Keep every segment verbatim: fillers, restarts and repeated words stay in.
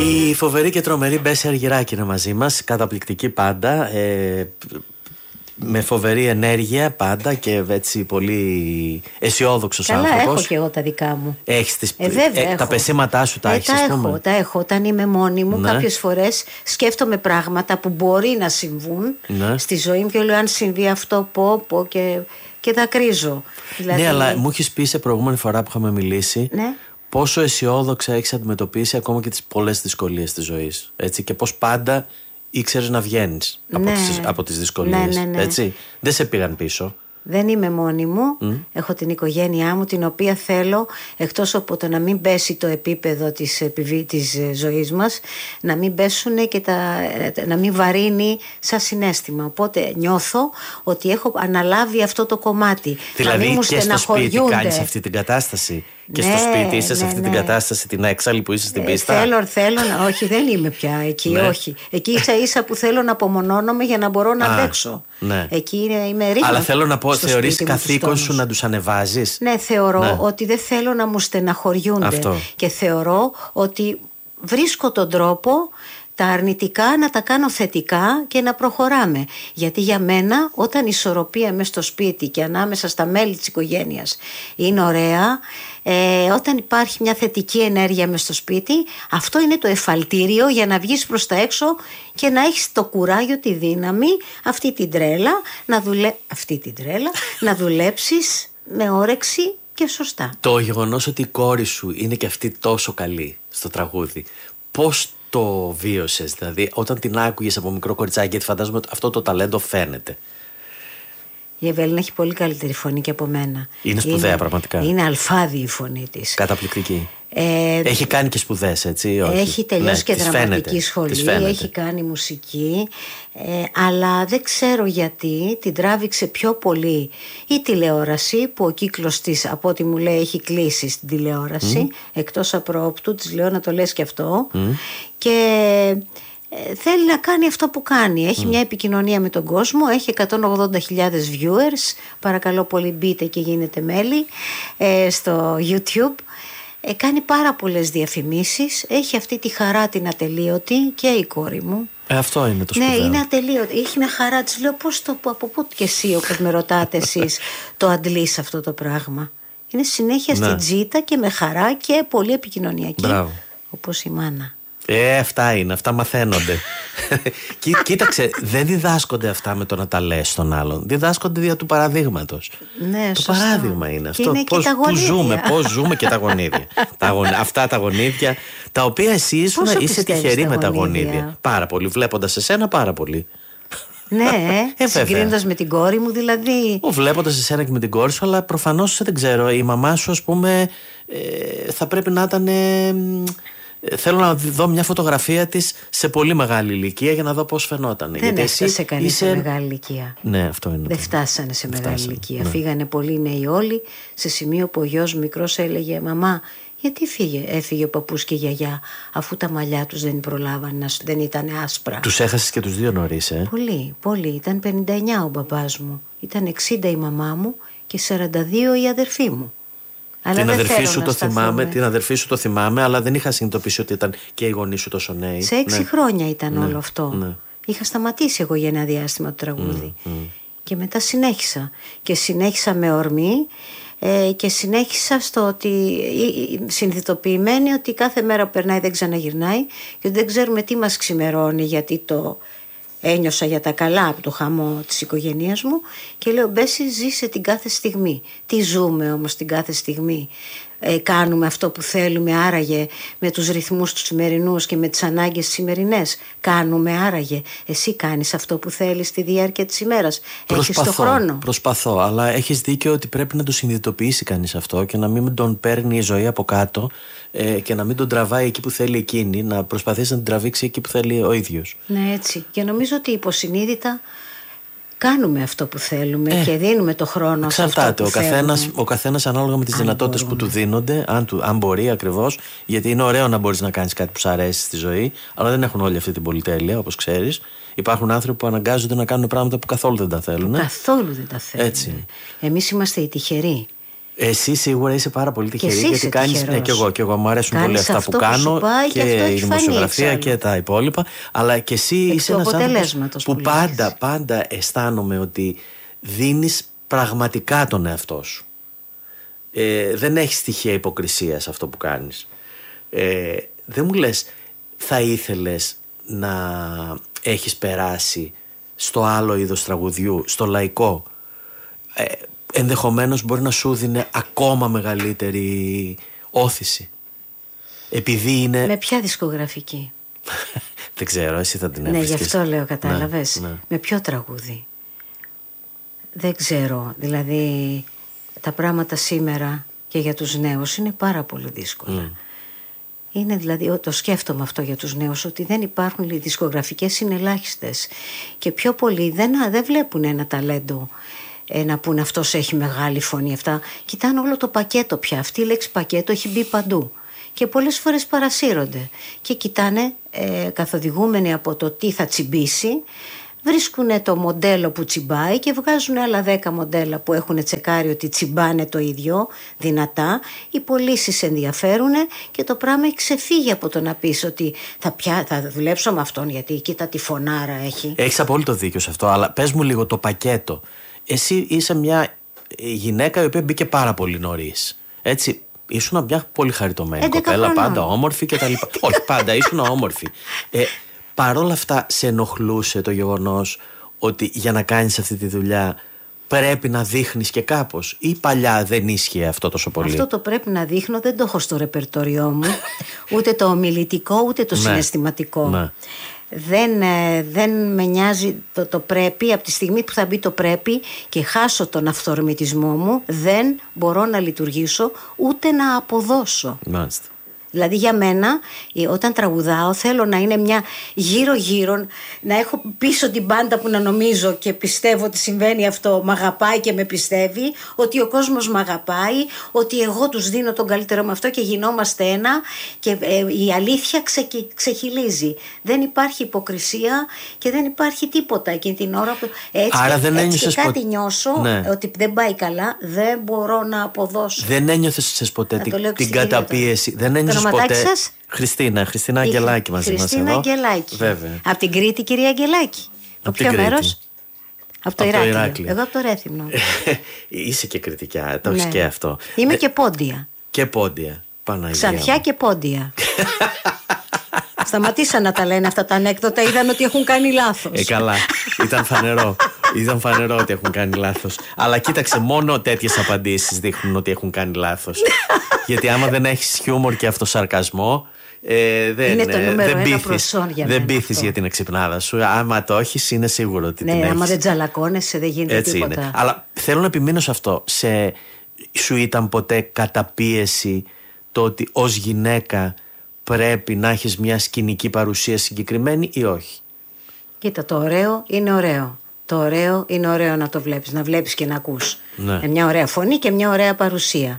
Η φοβερή και τρομερή Μπέση Αργυράκη είναι μαζί μας, καταπληκτική πάντα, ε, με φοβερή ενέργεια πάντα και έτσι πολύ αισιόδοξος άνθρωπος. Καλά, έχω και εγώ τα δικά μου. Έχεις τις, ε, βέβαια, ε, τα πεσήματά σου, τα ε, έχεις, τα ας πούμε. έχω, τα έχω. Όταν είμαι μόνη μου, ναι. Κάποιες φορές σκέφτομαι πράγματα που μπορεί να συμβούν, ναι. Στη ζωή μου, και λέω αν συμβεί αυτό, πω, πω και, και δακρύζω. Δηλαδή... Ναι, αλλά μου έχεις πει σε προηγούμενη φορά που είχαμε μιλήσει, ναι. Πόσο αισιόδοξα έχεις αντιμετωπίσει ακόμα και τις πολλές δυσκολίες της ζωής. Έτσι, και πώς πάντα ήξερες να βγαίνεις, ναι. από, τις, από τις δυσκολίες. Ναι, ναι, ναι. Έτσι. Δεν σε πήγαν πίσω. Δεν είμαι μόνη μου, mm. έχω την οικογένειά μου, την οποία θέλω, εκτός από το να μην πέσει το επίπεδο της, επιβί... της ζωής μας, να μην πέσουν και τα... να μην βαρύνει σαν συναίσθημα. Οπότε νιώθω ότι έχω αναλάβει αυτό το κομμάτι. Δηλαδή και στο σπίτι κάνεις αυτή την κατάσταση. Και ναι, στο σπίτι είσαι ναι, σε αυτή ναι. την κατάσταση, την έξαλλη που είσαι στην πίστα. Ε, θέλω, θέλω, όχι, δεν είμαι πια εκεί, ναι. όχι. Εκεί ίσα ίσα που θέλω να απομονώνομαι για να μπορώ να αντέξω. Ναι. Εκεί είναι, είμαι ρίγμα. Αλλά θέλω να πω, θεωρείς καθήκον σου να τους ανεβάζεις. Ναι, θεωρώ ναι. ότι δεν θέλω να μου στεναχωριούνται. Αυτό. Και θεωρώ ότι βρίσκω τον τρόπο τα αρνητικά να τα κάνω θετικά και να προχωράμε. Γιατί για μένα όταν η ισορροπία μες στο σπίτι και ανάμεσα στα μέλη της οικογένειας είναι ωραία, ε, όταν υπάρχει μια θετική ενέργεια μες στο σπίτι, αυτό είναι το εφαλτήριο για να βγεις προς τα έξω και να έχεις το κουράγιο, τη δύναμη, αυτή την τρέλα, να, δουλε... αυτή την τρέλα, να δουλέψεις με όρεξη και σωστά. Το γεγονός ότι η κόρη σου είναι και αυτή τόσο καλή στο τραγούδι, πώς το βίωσες, δηλαδή όταν την άκουγες από μικρό κοριτσάκι, γιατί φαντάζομαι ότι αυτό το ταλέντο φαίνεται. Η Ευέλινα έχει πολύ καλύτερη φωνή και από μένα. Είναι σπουδαία είναι, πραγματικά. Είναι αλφάδη η φωνή της. Καταπληκτική. Ε, έχει κάνει και σπουδές, έτσι, όχι? Έχει τελειώσει ναι, και δραματική φαίνεται, σχολή, έχει κάνει μουσική, ε, αλλά δεν ξέρω γιατί την τράβηξε πιο πολύ η τηλεόραση, που ο κύκλος της, από ό,τι μου λέει, έχει κλείσει στην τηλεόραση, mm. εκτός απρόπτου, της λέω να το λες και αυτό, mm. και ε, θέλει να κάνει αυτό που κάνει. Έχει mm. μια επικοινωνία με τον κόσμο, έχει εκατόν ογδόντα χιλιάδες viewers, παρακαλώ πολύ μπείτε και γίνετε μέλη ε, στο YouTube. Ε, κάνει πάρα πολλές διαφημίσεις. Έχει αυτή τη χαρά την ατελείωτη και η κόρη μου. Ε, αυτό είναι το σπουδαίο. Ναι, είναι ατελείωτη. Έχει μια χαρά. Της λέω πώς το, από πού και εσύ, όπως με ρωτάτε εσείς, το αντλείς αυτό το πράγμα. Είναι συνέχεια ναι. στην τζίτα και με χαρά και πολύ επικοινωνιακή. Μπράβο. Όπως η μάνα. Ε, αυτά είναι, αυτά μαθαίνονται. Κοί, κοίταξε, δεν διδάσκονται αυτά με το να τα λες στον άλλον. Διδάσκονται δια του παραδείγματος. Ναι, το σωστά. παράδειγμα είναι αυτό. Είναι πώς, τα πώς ζούμε, πώς ζούμε και τα γονίδια. τα γον, αυτά τα γονίδια, τα οποία εσύ ήσουν, είσαι τυχερή με τα γονίδια. Πάρα πολύ, βλέποντας εσένα πάρα πολύ. Ναι, ε, συγκρίνοντας με την κόρη μου δηλαδή. Βλέποντας εσένα και με την κόρη σου, αλλά προφανώς δεν ξέρω, η μαμά σου, ας πούμε, ε, θα πρέπει να ήταν. Ε, Θέλω να δω μια φωτογραφία της σε πολύ μεγάλη ηλικία για να δω πώς φαινόταν. Δεν έφτασε κανείς είσαι... σε μεγάλη ηλικία. Ναι, αυτό είναι. Δεν φτάσανε σε μεγάλη φτάσανε, ηλικία. Ναι. Φύγανε πολύ νέοι όλοι, σε σημείο που ο γιος μικρός έλεγε «Μαμά, γιατί φύγε, έφυγε ο παππούς και η γιαγιά, αφού τα μαλλιά τους δεν προλάβαν, δεν ήταν άσπρα». Τους έχασες και τους δύο νωρίς, ε? Πολύ, πολύ. Ήταν πενήντα εννιά ο μπαμπάς μου, ήταν εξήντα η μαμά μου και σαράντα δύο η αδερφή μου. Αλλά την αδερφή σου το θυμάμαι, την αδερφή σου το θυμάμαι, αλλά δεν είχα συνειδητοποιήσει ότι ήταν και οι γονείς σου τόσο νέοι. Σε έξι ναι. χρόνια ήταν ναι. όλο αυτό. Ναι. Είχα σταματήσει εγώ για ένα διάστημα το τραγούδι. Mm, mm. Και μετά συνέχισα. Και συνέχισα με ορμή ε, και συνέχισα στο ότι συνειδητοποιημένη ότι κάθε μέρα που περνάει δεν ξαναγυρνάει και ότι δεν ξέρουμε τι μας ξημερώνει, γιατί το ένιωσα για τα καλά από το χαμό της οικογένειας μου και λέω Μπέση, ζήσε την κάθε στιγμή. Τι ζούμε όμως την κάθε στιγμή? Ε, κάνουμε αυτό που θέλουμε άραγε με τους ρυθμούς τους σημερινούς και με τις ανάγκες τις σημερινές? Κάνουμε άραγε? Εσύ κάνεις αυτό που θέλεις στη διάρκεια της ημέρας? Έχεις το χρόνο? Προσπαθώ, αλλά έχεις δίκιο ότι πρέπει να το συνειδητοποιήσει κανείς αυτό και να μην τον παίρνει η ζωή από κάτω ε, και να μην τον τραβάει εκεί που θέλει εκείνη, να προσπαθήσει να την τραβήξει εκεί που θέλει ο ίδιος. Ναι, έτσι. Και νομίζω ότι υποσυνείδητα κάνουμε αυτό που θέλουμε ε, και δίνουμε το χρόνο σε αυτό που ο καθένας, θέλουμε. ο καθένας ανάλογα με τις αν δυνατότητες μπορούμε. Που του δίνονται, αν, του, αν μπορεί ακριβώς, γιατί είναι ωραίο να μπορείς να κάνεις κάτι που σου αρέσει στη ζωή, αλλά δεν έχουν όλοι αυτή την πολυτέλεια, όπως ξέρεις. Υπάρχουν άνθρωποι που αναγκάζονται να κάνουν πράγματα που καθόλου δεν τα θέλουν. Καθόλου δεν τα θέλουν. Έτσι. Εμείς είμαστε οι τυχεροί. Εσύ σίγουρα είσαι πάρα πολύ τυχερή, και γιατί κάνεις. Ναι, και εγώ, και εγώ μου αρέσουν κάνεις πολύ αυτά που κάνω που και, και η δημοσιογραφία φανεί, και τα υπόλοιπα. Αλλά και εσύ είσαι ένας άνθρωπος που, που πάντα, πάντα αισθάνομαι ότι δίνεις πραγματικά τον εαυτό σου. Ε, δεν έχεις στοιχεία υποκρισίας αυτό που κάνεις. Ε, δεν μου λες, θα ήθελες να έχεις περάσει στο άλλο είδος τραγουδιού, στο λαϊκό? Ε, ενδεχομένως μπορεί να σου δίνει ακόμα μεγαλύτερη όθηση, επειδή είναι... Με ποια δισκογραφική? Δεν ξέρω, εσύ θα την έβρισκες. Ναι, γι' αυτό λέω, κατάλαβες. Ναι, ναι. Με ποιο τραγούδι? Δεν ξέρω. Δηλαδή τα πράγματα σήμερα και για τους νέους είναι πάρα πολύ δύσκολα. Mm. Είναι δηλαδή, το σκέφτομαι αυτό για τους νέους, ότι δεν υπάρχουν, οι δισκογραφικές είναι ελάχιστες και πιο πολλοί δεν, δεν βλέπουν ένα ταλέντο ε, να πούνε αυτός έχει μεγάλη φωνή. Αυτά κοιτάνε όλο το πακέτο πια. Αυτή η λέξη πακέτο έχει μπει παντού και πολλές φορές παρασύρονται και κοιτάνε ε, καθοδηγούμενοι από το τι θα τσιμπήσει. Βρίσκουν το μοντέλο που τσιμπάει και βγάζουν άλλα δέκα μοντέλα που έχουν τσεκάρει ότι τσιμπάνε το ίδιο δυνατά. Οι πωλήσεις ενδιαφέρουν και το πράγμα έχει ξεφύγει από το να πεις ότι θα, πια, θα δουλέψω με αυτόν, γιατί κοίτα τι φωνάρα έχει. Έχεις απόλυτο δίκιο σε αυτό, αλλά πες μου λίγο το πακέτο. Εσύ είσαι μια γυναίκα η οποία μπήκε πάρα πολύ νωρίς. Έτσι, ήσουν μια πολύ χαριτωμένη κοπέλα, πάντα όμορφη κτλ. Όχι, πάντα ήσουν όμορφη. Ε, Παρ' όλα αυτά, σε ενοχλούσε το γεγονός ότι για να κάνεις αυτή τη δουλειά πρέπει να δείχνεις και κάπως, ή παλιά δεν ίσχυε αυτό τόσο πολύ? Αυτό το πρέπει να δείχνω δεν το έχω στο ρεπερτόριό μου, ούτε το ομιλητικό ούτε το ναι, συναισθηματικό. Ναι. Δεν, ε, δεν με νοιάζει το, το πρέπει. Από τη στιγμή που θα μπει το πρέπει και χάσω τον αυθορμητισμό μου, δεν μπορώ να λειτουργήσω ούτε να αποδώσω. Μάλιστα. Δηλαδή για μένα όταν τραγουδάω θέλω να είναι μια γύρω γύρω, να έχω πίσω την μπάντα που να νομίζω και πιστεύω ότι συμβαίνει αυτό, μ' αγαπάει και με πιστεύει, ότι ο κόσμος μ' αγαπάει, ότι εγώ τους δίνω τον καλύτερο με αυτό και γινόμαστε ένα και ε, η αλήθεια ξε, ξεχυλίζει. Δεν υπάρχει υποκρισία και δεν υπάρχει τίποτα εκείνη την ώρα που έτσι, άρα δεν έτσι και κάτι πο... νιώσω ναι. ότι δεν πάει καλά, δεν μπορώ να αποδώσω. Δεν ένιωθες ποτέ την, την καταπίεση? Δεν ένιωσες ποτέ? Σας? Χριστίνα, Χριστίνα Αγγελάκη μαζί μας εδώ. Χριστίνα Αγγελάκη. Βέβαια. Από την Κρήτη, κυρία Αγγελάκη. Από ποιο μέρος? Από το, το Ηράκλειο. Εγώ από το Ρέθυμνο. Είσαι και κριτικιά, το έχεις ναι. και αυτό. Είμαι ε, και πόντια. Και πόντια. Παναγία. Ξανθιά και πόντια. Σταματήσαν να τα λένε αυτά τα ανέκδοτα, είδαν ότι έχουν κάνει λάθος. Ε, καλά. Ήταν φανερό. Ήταν φανερό ότι έχουν κάνει λάθος. Αλλά κοίταξε, μόνο τέτοιες απαντήσεις δείχνουν ότι έχουν κάνει λάθος. Γιατί άμα δεν έχεις χιούμορ και αυτοσαρκασμό, ε, δεν, είναι το νούμερο δεν ένα πείθεις, προσόν για δεν μένα πείθεις για την εξυπνάδα σου. Άμα το έχεις, είναι σίγουρο ότι ναι, την έχεις. Ναι, άμα δεν τζαλακώνεσαι δεν γίνεται έτσι τίποτα. Είναι. Αλλά θέλω να επιμείνω σε αυτό. Σε, σου ήταν ποτέ καταπίεση το ότι ως γυναίκα πρέπει να έχεις μια σκηνική παρουσία συγκεκριμένη ή όχι? Κοίτα, το ωραίο είναι ωραίο. Το ωραίο είναι ωραίο να το βλέπεις, να βλέπεις και να ακούς. Ναι. Με μια ωραία φωνή και μια ωραία παρουσία.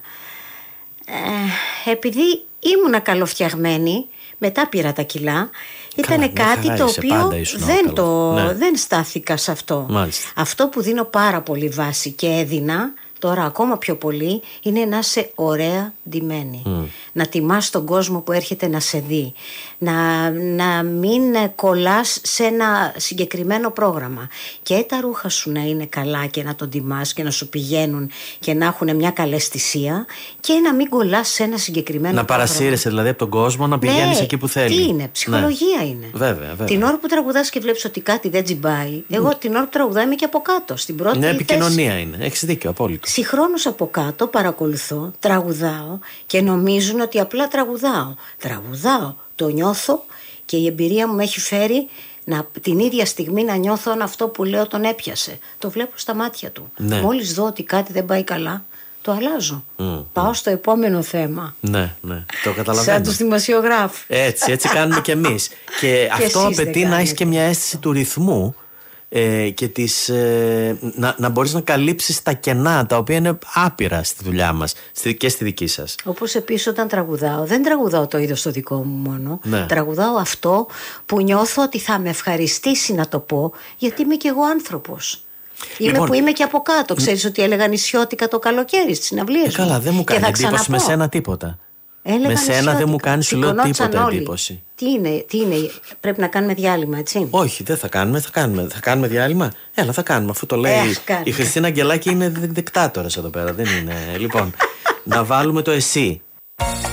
Ε, επειδή ήμουνα καλοφτιαγμένη, μετά πήρα τα κιλά, ήταν κάτι το οποίο δεν, το, ναι. δεν στάθηκα σε αυτό. Μάλιστα. Αυτό που δίνω πάρα πολύ βάση και έδινα, τώρα ακόμα πιο πολύ, είναι να είσαι ωραία ντυμένη. Mm. Να τιμάς τον κόσμο που έρχεται να σε δει. Να, να μην κολλάς σε ένα συγκεκριμένο πρόγραμμα. Και τα ρούχα σου να είναι καλά και να τον τιμάς και να σου πηγαίνουν και να έχουν μια καλαισθησία, και να μην κολλάς σε ένα συγκεκριμένο να πρόγραμμα. Να παρασύρεσαι δηλαδή από τον κόσμο, να πηγαίνεις ναι, εκεί που θέλει. Τι είναι, ψυχολογία ναι. είναι. Βέβαια, βέβαια. Την ώρα που τραγουδάς και βλέπεις ότι κάτι δεν τζιμπάει, εγώ mm. την ώρα που τραγουδάω είμαι και από κάτω. Στην πρώτη ναι, επικοινωνία θέση. Είναι. Έχεις δίκιο, απόλυτο. Συγχρόνως από κάτω παρακολουθώ, τραγουδάω και νομίζουν ότι απλά τραγουδάω. Τραγουδάω, το νιώθω και η εμπειρία μου με έχει φέρει να, την ίδια στιγμή να νιώθω αν αυτό που λέω τον έπιασε. Το βλέπω στα μάτια του. Ναι. Μόλις δω ότι κάτι δεν πάει καλά, το αλλάζω. Mm, Πάω mm. στο επόμενο θέμα. Ναι, ναι, το καταλαβαίνω. Σαν τους δημοσιογράφους. Έτσι, έτσι κάνουμε κι εμείς. Και, και αυτό απαιτεί να έχεις και μια αίσθηση του ρυθμού. Ε, και τις, ε, να, να μπορείς να καλύψεις τα κενά τα οποία είναι άπειρα στη δουλειά μας στη, και στη δική σας. Όπως επίσης όταν τραγουδάω, δεν τραγουδάω το είδος το δικό μου μόνο, ναι. Τραγουδάω αυτό που νιώθω ότι θα με ευχαριστήσει να το πω, γιατί είμαι κι εγώ άνθρωπος. Είμαι λοιπόν, που είμαι και από κάτω. Ξέρεις ότι έλεγα νησιώτικα το καλοκαίρι στις συναυλίες. Ε, καλά, δεν μου κάνει εντύπωση με σένα τίποτα. Έλεγα με σένα νησιώτικα. Δεν μου κάνει, σου λέω, τίποτα όλοι. εντύπωση. Τι είναι, τι είναι, πρέπει να κάνουμε διάλειμμα, έτσι? Όχι, δεν θα κάνουμε, θα κάνουμε, θα κάνουμε διάλειμμα. Έλα, θα κάνουμε, αφού το λέει. Ε, η Χριστίνα Αγγελάκη είναι δικτάτορας εδώ πέρα, δεν είναι. Λοιπόν, να βάλουμε το εσύ.